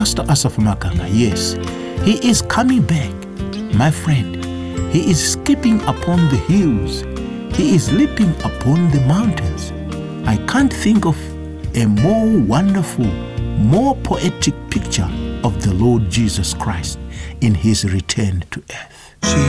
Pastor Asaph Makanga, yes, he is coming back, my friend. He is skipping upon the hills. He is leaping upon the mountains. I can't think of a more wonderful, more poetic picture of the Lord Jesus Christ in his return to earth.